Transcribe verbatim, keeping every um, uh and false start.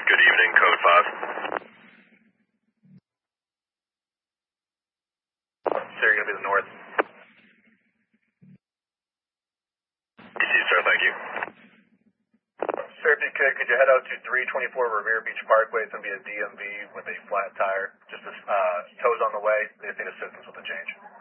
Good evening, Code five. Sir, you're going to be the north. E C, sir, thank you. Sir, if you could, could you head out to three twenty-four Revere Beach Parkway? It's going to be a D M V with a flat tire. Just a, uh, tows on the way. They just need assistance with the change.